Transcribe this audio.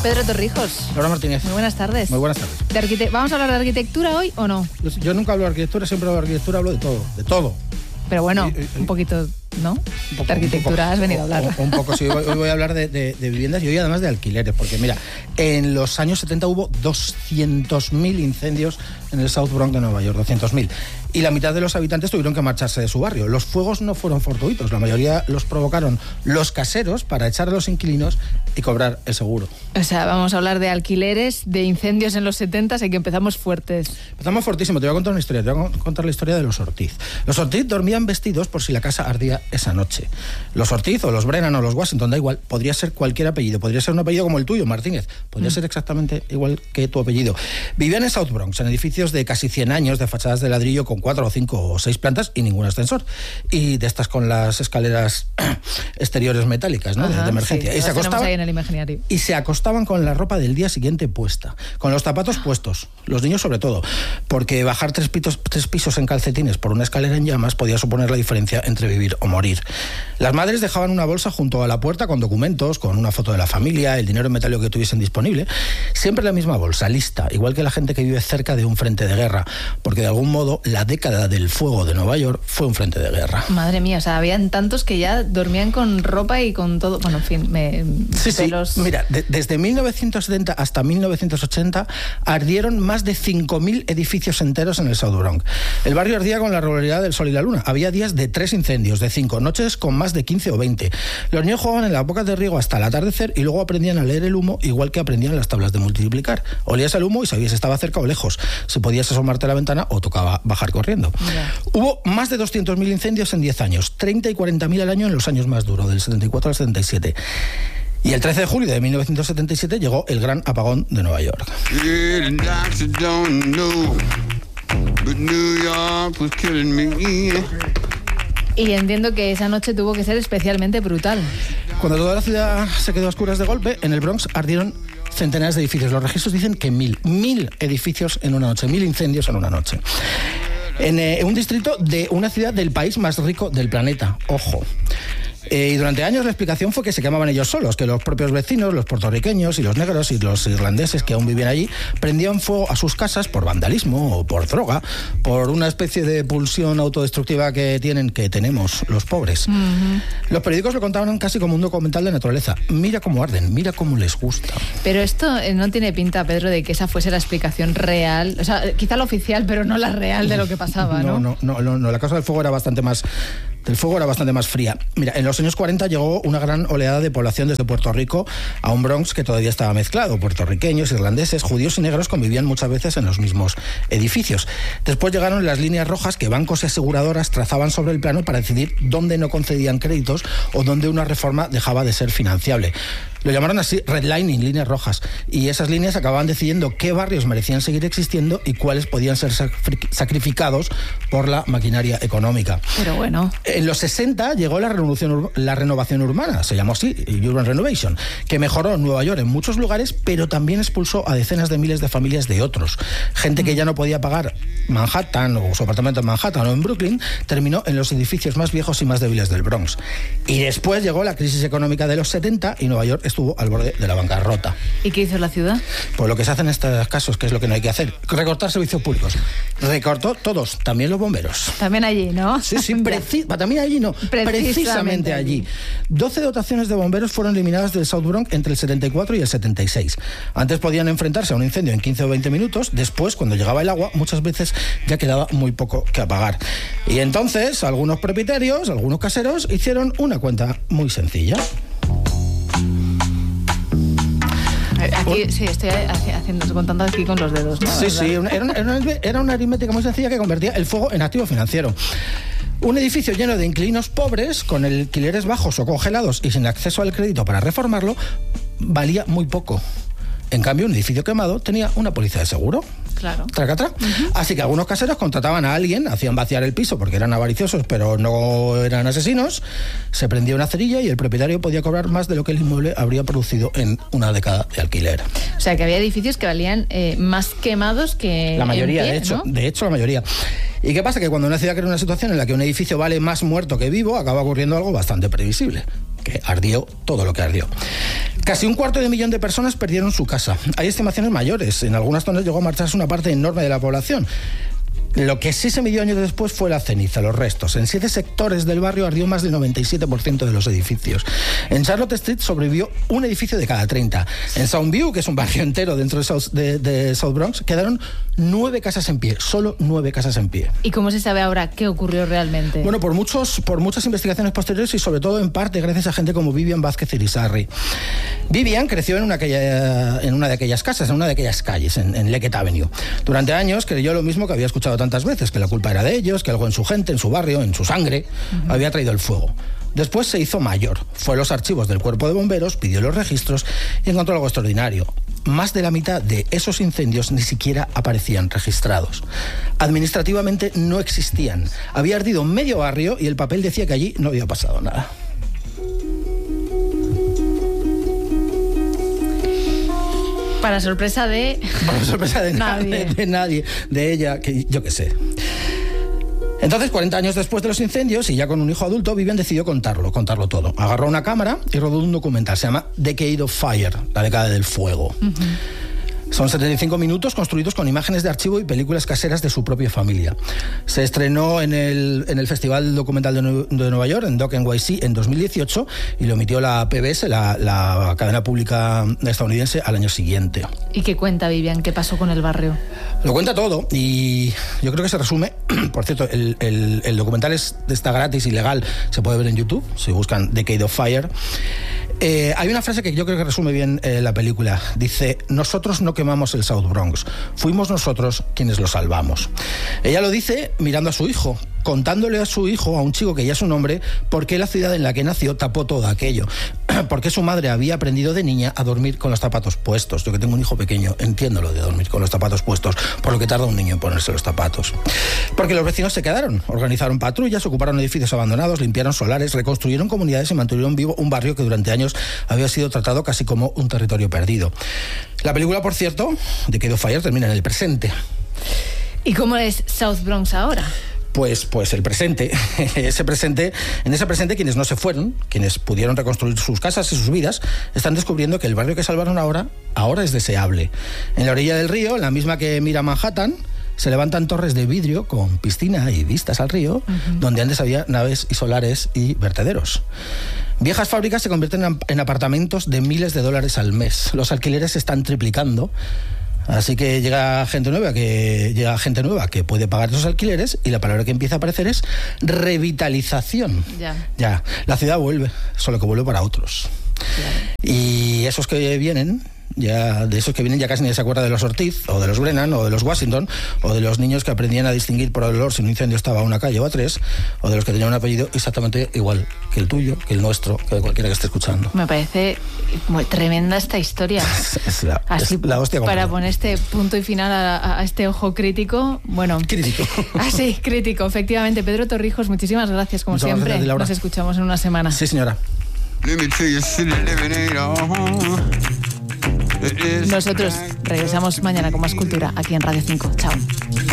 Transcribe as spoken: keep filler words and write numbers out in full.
Pedro Torrijos. Laura Martínez. Muy buenas tardes. Muy buenas tardes. De arquite- ¿Vamos a hablar de arquitectura hoy o no? Yo, yo nunca hablo de arquitectura, siempre hablo de arquitectura, hablo de todo, de todo. Pero bueno, y, y, un poquito, ¿no? Un poco, de arquitectura un poco, has venido a hablar. Un, un poco, sí. Hoy, hoy voy a hablar de, de, de viviendas y hoy además de alquileres, porque mira, en los años setenta hubo doscientos mil incendios en el South Bronx de Nueva York, doscientos mil. Y la mitad de los habitantes tuvieron que marcharse de su barrio. Los fuegos no fueron fortuitos, la mayoría los provocaron los caseros para echar a los inquilinos y cobrar el seguro. O sea, vamos a hablar de alquileres, de incendios en los setenta, así que empezamos fuertes. Empezamos fuertísimo. Te voy a contar una historia. Te voy a contar la historia de los Ortiz. Los Ortiz dormían vestidos por si la casa ardía esa noche. Los Ortiz o los Brennan o los Washington, da igual, podría ser cualquier apellido. Podría ser un apellido como el tuyo, Martínez. Podría mm. ser exactamente igual que tu apellido. Vivían en South Bronx, en edificios de casi cien años, de fachadas de ladrillo con cuatro o cinco o seis plantas y ningún ascensor. Y de estas con las escaleras exteriores metálicas, ¿no? Ajá, de, de emergencia. Sí, y, se acostaban, ahí en el imaginario. y se acostaban con la ropa del día siguiente puesta, con los zapatos puestos, los niños sobre todo, porque bajar tres, pisos, tres pisos en calcetines por una escalera en llamas podía suponer la diferencia entre vivir o morir. Las madres dejaban una bolsa junto a la puerta con documentos, con una foto de la familia, el dinero en metálico que tuviesen disponible, siempre la misma bolsa, lista, igual que la gente que vive cerca de un frente de guerra, porque de algún modo la década del fuego de Nueva York fue un frente de guerra. Madre mía, o sea, habían tantos que ya dormían con ropa y con todo, bueno, en fin, me... Sí, sí, los... mira, de, desde mil novecientos setenta hasta mil novecientos ochenta ardieron más de cinco mil edificios enteros en el South Bronx. El barrio ardía con la regularidad del sol y la luna. Había días de tres incendios, de cinco noches con más de quince o veinte. Los niños jugaban en las bocas de riego hasta el atardecer y luego aprendían a leer el humo igual que aprendían las tablas de multiplicar. Olías el humo y sabías si estaba cerca o lejos, si podías asomarte a la ventana o tocaba bajar corriendo. Yeah. Hubo más de doscientos mil incendios en diez años, treinta y cuarenta mil al año en los años más duros, del setenta y cuatro al setenta y siete. Y el trece de julio de mil novecientos setenta y siete llegó el gran apagón de Nueva York. Y entiendo que esa noche tuvo que ser especialmente brutal. Cuando toda la ciudad se quedó a oscuras de golpe, en el Bronx ardieron centenares de edificios. Los registros dicen que mil, mil edificios en una noche, mil incendios en una noche. En eh, un distrito de una ciudad del país más rico del planeta. Ojo. Eh, y durante años la explicación fue que se quemaban ellos solos, que los propios vecinos, los puertorriqueños y los negros y los irlandeses que aún vivían allí, prendían fuego a sus casas por vandalismo o por droga, por una especie de pulsión autodestructiva que tienen, que tenemos los pobres. Uh-huh. Los periódicos lo contaban casi como un documental de naturaleza. Mira cómo arden, mira cómo les gusta. Pero esto eh, no tiene pinta, Pedro, de que esa fuese la explicación real, o sea, quizá la oficial, pero no la real de lo que pasaba, ¿no? No, no, no, no, no. La causa del fuego era bastante más... del fuego era bastante más fría. Mira, en los años cuarenta llegó una gran oleada de población desde Puerto Rico a un Bronx que todavía estaba mezclado. Puertorriqueños, irlandeses, judíos y negros convivían muchas veces en los mismos edificios. Después llegaron las líneas rojas que bancos y aseguradoras trazaban sobre el plano para decidir dónde no concedían créditos o dónde una reforma dejaba de ser financiable. Lo llamaron así redlining, líneas rojas. Y esas líneas acababan decidiendo qué barrios merecían seguir existiendo y cuáles podían ser sacrificados por la maquinaria económica. Pero bueno... En los sesenta llegó la, revolución, la renovación urbana, se llamó así, Urban Renovation, que mejoró Nueva York en muchos lugares, pero también expulsó a decenas de miles de familias de otros. Gente que ya no podía pagar Manhattan o su apartamento en Manhattan o en Brooklyn, terminó en los edificios más viejos y más débiles del Bronx. Y después llegó la crisis económica de los setenta y Nueva York estuvo al borde de la bancarrota. ¿Y qué hizo la ciudad? Pues lo que se hace en estos casos, que es lo que no hay que hacer, recortar servicios públicos. Recortó todos, también los bomberos. También allí, ¿no? Sí, sí, preci- también allí no, precisamente, precisamente allí. doce dotaciones de bomberos fueron eliminadas del South Bronx entre el setenta y cuatro y el setenta y seis. Antes podían enfrentarse a un incendio en quince o veinte minutos, después, cuando llegaba el agua, muchas veces ya quedaba muy poco que apagar. Y entonces, algunos propietarios, algunos caseros, hicieron una cuenta muy sencilla. Aquí, sí, estoy haciendo, contando aquí con los dedos, ¿no? Sí, sí, era una, era, una, era una aritmética muy sencilla que convertía el fuego en activo financiero. Un edificio lleno de inquilinos pobres, con alquileres bajos o congelados y sin acceso al crédito para reformarlo, valía muy poco. En cambio, un edificio quemado tenía una póliza de seguro. Claro. Traca, traca. Uh-huh. Así que algunos caseros contrataban a alguien, hacían vaciar el piso porque eran avariciosos, pero no eran asesinos. Se prendía una cerilla y el propietario podía cobrar más de lo que el inmueble habría producido en una década de alquiler. O sea, que había edificios que valían eh, más quemados que la mayoría, en pie, de hecho, ¿no? de hecho la mayoría. ¿Y qué pasa? Que cuando una ciudad crea una situación en la que un edificio vale más muerto que vivo, acaba ocurriendo algo bastante previsible. que ardió todo lo que ardió. Casi un cuarto de millón de personas perdieron su casa. Hay estimaciones mayores. En algunas zonas llegó a marcharse una parte enorme de la población. Lo que sí se midió años después fue la ceniza, los restos. En siete sectores del barrio ardió más del noventa y siete por ciento de los edificios. En Charlotte Street sobrevivió un edificio de cada treinta. En Soundview, que es un barrio entero dentro de South, de, de South Bronx, quedaron nueve casas en pie, solo nueve casas en pie. ¿Y cómo se sabe ahora qué ocurrió realmente? Bueno, por, muchos, por muchas investigaciones posteriores y sobre todo en parte gracias a gente como Vivian Vázquez Irizarry. Vivian creció en una, aquella, en una de aquellas casas, en una de aquellas calles, en, en Leggett Avenue. Durante años creyó lo mismo que había escuchado tantas veces, que la culpa era de ellos, que algo en su gente, en su barrio, en su sangre, uh-huh. había traído el fuego. Después se hizo mayor, fue a los archivos del cuerpo de bomberos, pidió los registros y encontró algo extraordinario. Más de la mitad de esos incendios ni siquiera aparecían registrados. Administrativamente no existían. Había ardido medio barrio y el papel decía que allí no había pasado nada. Para sorpresa de... Para sorpresa de nadie. De, de nadie, de ella, que yo qué sé. Entonces, cuarenta años después de los incendios, y ya con un hijo adulto, Vivian decidió contarlo, contarlo todo. Agarró una cámara y rodó un documental, se llama Decade of Fire, la década del fuego. Uh-huh. Son setenta y cinco minutos construidos con imágenes de archivo y películas caseras de su propia familia. Se estrenó en el, en el Festival Documental de, Nue- de Nueva York, en Doc N Y C, en dos mil dieciocho, y lo emitió la P B S, la, la cadena pública estadounidense, al año siguiente. ¿Y qué cuenta, Vivian? ¿Qué pasó con el barrio? Lo cuenta todo y yo creo que se resume. Por cierto, el, el, el documental es, está gratis y legal, se puede ver en YouTube, si buscan Decade of Fire. Eh, hay una frase que yo creo que resume bien eh, la película. Dice: nosotros no quemamos el South Bronx, fuimos nosotros quienes lo salvamos. Ella lo dice mirando a su hijo, contándole a su hijo, a un chico que ya es un hombre, por qué la ciudad en la que nació tapó todo aquello. Porque su madre había aprendido de niña a dormir con los zapatos puestos. Yo que tengo un hijo pequeño, entiendo lo de dormir con los zapatos puestos, por lo que tarda un niño en ponerse los zapatos. Porque los vecinos se quedaron, organizaron patrullas, ocuparon edificios abandonados, limpiaron solares, reconstruyeron comunidades y mantuvieron vivo un barrio que durante años había sido tratado casi como un territorio perdido. La película, por cierto, Decade of Fire, termina en el presente. ¿Y cómo es South Bronx ahora? Pues, pues el presente, ese presente, en ese presente quienes no se fueron, quienes pudieron reconstruir sus casas y sus vidas, están descubriendo que el barrio que salvaron ahora, ahora es deseable. En la orilla del río, en la misma que mira Manhattan, se levantan torres de vidrio con piscina y vistas al río, uh-huh. donde antes había naves y solares y vertederos. Viejas fábricas se convierten en apartamentos de miles de dólares al mes. Los alquileres se están triplicando. Así que llega gente nueva que llega gente nueva que puede pagar esos alquileres y la palabra que empieza a aparecer es revitalización. Ya. Ya, la ciudad vuelve, solo que vuelve para otros. Ya. Y esos que vienen, ya de esos que vienen ya casi nadie se acuerda de los Ortiz o de los Brennan o de los Washington o de los niños que aprendían a distinguir por el olor si un incendio estaba a una calle o a tres, o de los que tenían un apellido exactamente igual que el tuyo, que el nuestro, que de cualquiera que esté escuchando. Me parece muy tremenda esta historia. Es la, así, es la hostia para completa. poner este punto y final a, a este ojo crítico. Bueno, crítico. Así, crítico, efectivamente. Pedro Torrijos, muchísimas gracias, como Muchas siempre. Gracias, Laura. Nos escuchamos en una semana. Sí, señora. Nosotros regresamos mañana con más cultura aquí en Radio cinco. Chao.